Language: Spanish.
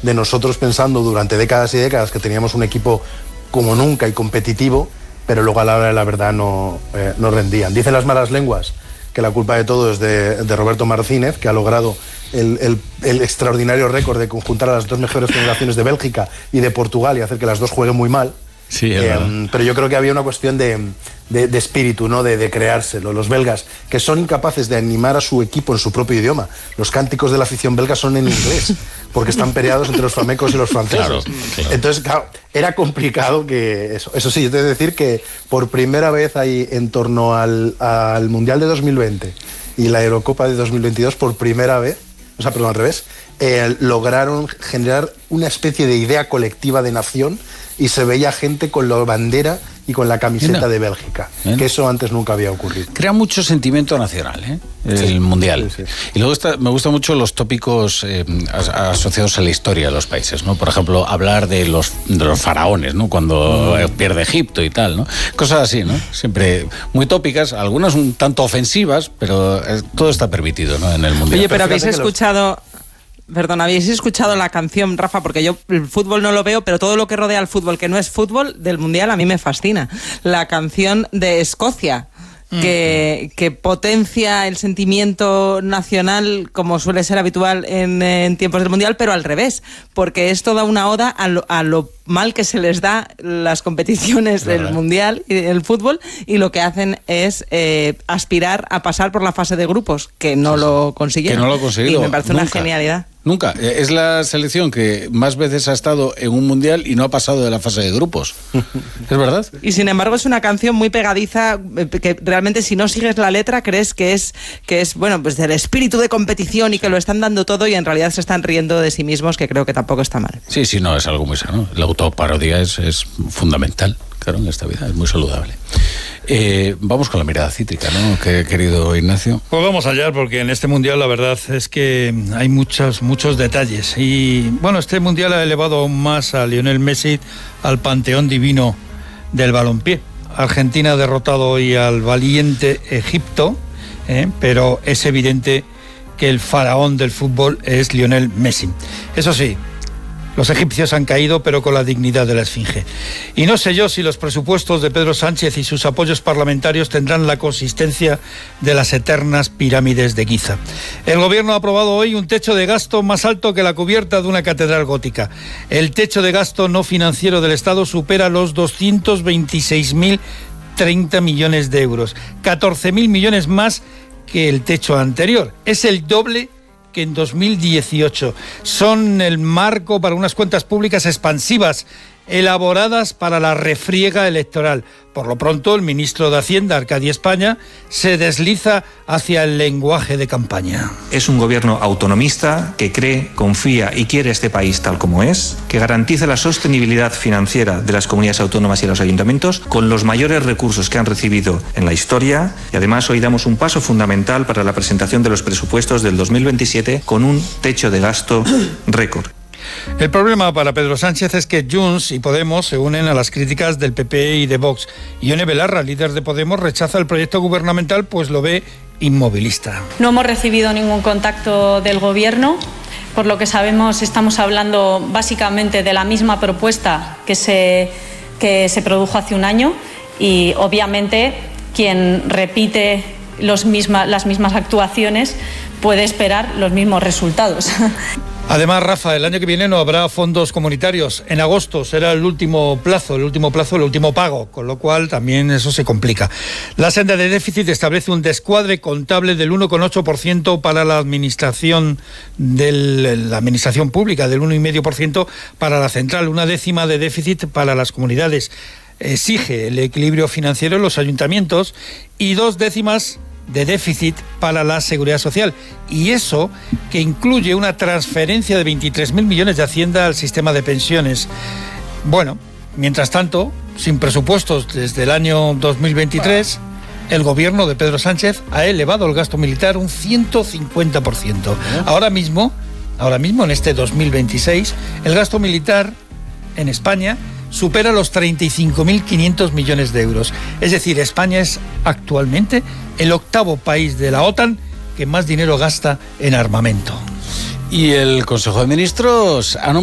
de nosotros pensando durante décadas y décadas que teníamos un equipo como nunca y competitivo, pero luego a la hora de la verdad no rendían. Dicen las malas lenguas que la culpa de todo es de Roberto Martínez, que ha logrado el extraordinario récord de conjuntar a las dos mejores generaciones de Bélgica y de Portugal y hacer que las dos jueguen muy mal. Sí, pero yo creo que había una cuestión de espíritu, ¿no? de creárselo. Los belgas, que son incapaces de animar a su equipo en su propio idioma. Los cánticos de la afición belga son en inglés, porque están peleados entre los flamencos y los franceses. Claro. Entonces, claro, era complicado que eso. Eso sí, yo te he de decir que por primera vez ahí, en torno al Mundial de 2020 y la Eurocopa de 2022, por primera vez, al revés, lograron generar una especie de idea colectiva de nación y se veía gente con la bandera y con la camiseta de Bélgica, que eso antes nunca había ocurrido. Crea mucho sentimiento nacional, el Mundial. Sí. Y luego me gustan mucho los tópicos asociados a la historia de los países, ¿no? Por ejemplo, hablar de los faraones, ¿no? Cuando pierde Egipto y tal, ¿no? Cosas así, ¿no? Siempre muy tópicas, algunas un tanto ofensivas, pero todo está permitido, ¿no? En el Mundial. Oye, pero habéis escuchado... Perdón, ¿habéis escuchado la canción, Rafa? Porque yo el fútbol no lo veo, pero todo lo que rodea al fútbol, que no es fútbol, del Mundial a mí me fascina. La canción de Escocia, que potencia el sentimiento nacional, como suele ser habitual en tiempos del Mundial, pero al revés, porque es toda una oda a lo mal que se les da las competiciones del Mundial y el fútbol, y lo que hacen es aspirar a pasar por la fase de grupos, que no lo consiguieron. Que no lo consiguieron. Y me parece una genialidad. Nunca. Es la selección que más veces ha estado en un mundial y no ha pasado de la fase de grupos. ¿Es verdad? Y sin embargo es una canción muy pegadiza, que realmente si no sigues la letra crees que es bueno, pues del espíritu de competición y que lo están dando todo, y en realidad se están riendo de sí mismos, que creo que tampoco está mal. Sí, no, es algo muy sano. La autoparodia es fundamental, claro, en esta vida, es muy saludable. Vamos con la mirada cítrica, ¿no, querido Ignacio? Pues vamos allá, porque en este Mundial la verdad es que hay muchos detalles. Y bueno, este Mundial ha elevado aún más a Lionel Messi al panteón divino del balompié. Argentina ha derrotado hoy al valiente Egipto, pero es evidente que el faraón del fútbol es Lionel Messi. Eso sí, los egipcios han caído, pero con la dignidad de la esfinge. Y no sé yo si los presupuestos de Pedro Sánchez y sus apoyos parlamentarios tendrán la consistencia de las eternas pirámides de Giza. El gobierno ha aprobado hoy un techo de gasto más alto que la cubierta de una catedral gótica. El techo de gasto no financiero del Estado supera los 226.030 millones de euros, 14.000 millones más que el techo anterior. Es el doble que en 2018. Son el marco para unas cuentas públicas expansivas, elaboradas para la refriega electoral. Por lo pronto, el ministro de Hacienda, Arcadio España, se desliza hacia el lenguaje de campaña. Es un gobierno autonomista que cree, confía y quiere este país tal como es, que garantiza la sostenibilidad financiera de las comunidades autónomas y los ayuntamientos con los mayores recursos que han recibido en la historia, y además hoy damos un paso fundamental para la presentación de los presupuestos del 2027 con un techo de gasto récord. El problema para Pedro Sánchez es que Junts y Podemos se unen a las críticas del PP y de Vox. Ione Belarra, líder de Podemos, rechaza el proyecto gubernamental, pues lo ve inmovilista. No hemos recibido ningún contacto del Gobierno. Por lo que sabemos, estamos hablando básicamente de la misma propuesta que se produjo hace un año, y obviamente quien repite las mismas actuaciones puede esperar los mismos resultados. Además, Rafa, el año que viene no habrá fondos comunitarios. En agosto será el último pago, con lo cual también eso se complica. La senda de déficit establece un descuadre contable del 1,8% para la administración pública, del 1,5% para la central, 1/10 de déficit para las comunidades. Exige el equilibrio financiero en los ayuntamientos y 2/10 de déficit para la seguridad social, y eso que incluye una transferencia de 23.000 millones de Hacienda al sistema de pensiones. Bueno, mientras tanto, sin presupuestos desde el año 2023, el gobierno de Pedro Sánchez ha elevado el gasto militar un 150%. Ahora mismo, en este 2026, el gasto militar en España supera los 35.500 millones de euros. Es decir, España es actualmente el 8º país de la OTAN que más dinero gasta en armamento. Y el Consejo de Ministros ha